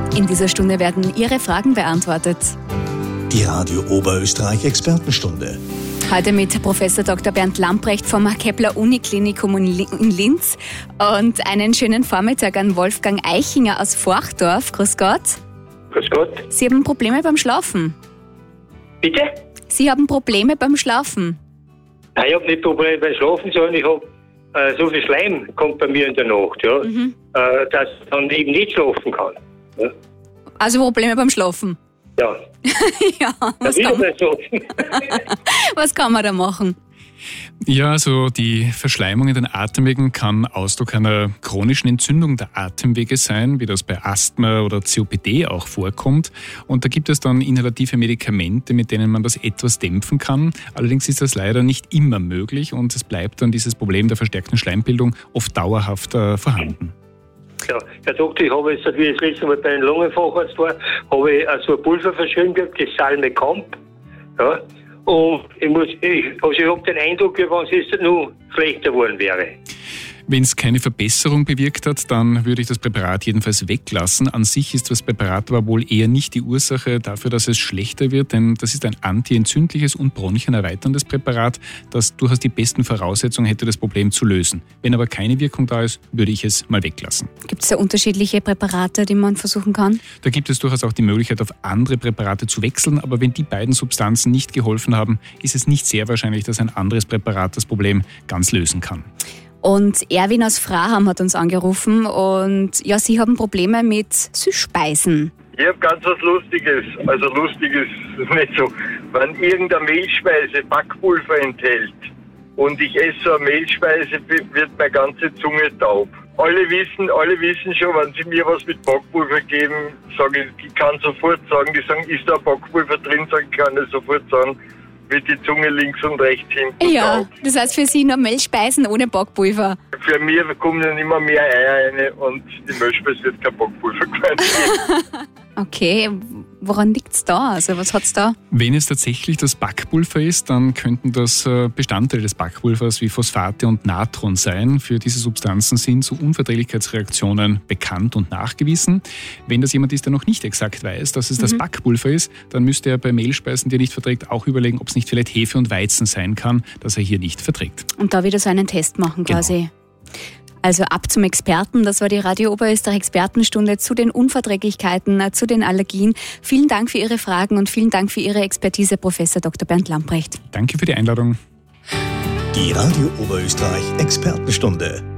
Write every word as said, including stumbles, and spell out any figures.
In dieser Stunde werden Ihre Fragen beantwortet. Die Radio Oberösterreich Expertenstunde. Heute mit Professor Doktor Bernd Lamprecht vom Kepler-Uniklinikum in Linz und einen schönen Vormittag an Wolfgang Eichinger aus Forchdorf. Grüß Gott. Grüß Gott. Sie haben Probleme beim Schlafen. Bitte? Sie haben Probleme beim Schlafen. Nein, ich habe nicht Probleme beim Schlafen, sondern ich habe äh, so viel Schleim kommt bei mir in der Nacht, ja, Mhm. äh, dass ich dann eben nicht schlafen kann. Ja. Also Probleme beim Schlafen. Ja. Ja, was Ja, kann, wieder schlafen. was kann man da machen? Ja, also die Verschleimung in den Atemwegen kann Ausdruck einer chronischen Entzündung der Atemwege sein, wie das bei Asthma oder C O P D auch vorkommt. Und da gibt es dann inhalative Medikamente, mit denen man das etwas dämpfen kann. Allerdings ist das leider nicht immer möglich und es bleibt dann dieses Problem der verstärkten Schleimbildung oft dauerhaft äh, vorhanden. Ja, Herr Doktor, ich habe jetzt, wie ich das letzte Mal bei einem Lungenfacharzt war, habe ich also ein Pulver verschrieben gehabt, das Salmecamp. Ja. Und ich muss, ich, also ich habe den Eindruck, wenn es jetzt noch schlechter geworden wäre. Wenn es keine Verbesserung bewirkt hat, dann würde ich das Präparat jedenfalls weglassen. An sich ist das Präparat aber wohl eher nicht die Ursache dafür, dass es schlechter wird, denn das ist ein antientzündliches und bronchienerweiterndes Präparat, das durchaus die besten Voraussetzungen hätte, das Problem zu lösen. Wenn aber keine Wirkung da ist, würde ich es mal weglassen. Gibt es da unterschiedliche Präparate, die man versuchen kann? Da gibt es durchaus auch die Möglichkeit, auf andere Präparate zu wechseln, aber wenn die beiden Substanzen nicht geholfen haben, ist es nicht sehr wahrscheinlich, dass ein anderes Präparat das Problem ganz lösen kann. Und Erwin aus Fraham hat uns angerufen und ja, Sie haben Probleme mit Süßspeisen. Ich habe ganz was Lustiges, also lustig ist nicht so, wenn irgendeine Mehlspeise Backpulver enthält und ich esse so eine Mehlspeise, wird meine ganze Zunge taub. Alle wissen, alle wissen schon, wenn sie mir was mit Backpulver geben, sage ich, ich kann sofort sagen, die sagen, ist da Backpulver drin, sage ich, kann ich sofort sagen, wird die Zunge links und rechts hinten Ja, taub. das heißt für Sie nur Mehlspeisen ohne Backpulver. Für mich kommen dann immer mehr Eier rein und die Mehlspeise wird kein Backpulver geworden. Okay, woran liegt es da? Also was hat's da? Wenn es tatsächlich das Backpulver ist, dann könnten das Bestandteile des Backpulvers wie Phosphate und Natron sein. Für diese Substanzen sind so Unverträglichkeitsreaktionen bekannt und nachgewiesen. Wenn das jemand ist, der noch nicht exakt weiß, dass es das Mhm. Backpulver ist, dann müsste er bei Mehlspeisen, die er nicht verträgt, auch überlegen, ob es nicht vielleicht Hefe und Weizen sein kann, das er hier nicht verträgt. Und da wieder so einen Test machen quasi. Genau. Also ab zum Experten, das war die Radio Oberösterreich Expertenstunde zu den Unverträglichkeiten, zu den Allergien. Vielen Dank für Ihre Fragen und vielen Dank für Ihre Expertise, Professor Doktor Bernd Lamprecht. Danke für die Einladung. Die Radio Oberösterreich Expertenstunde.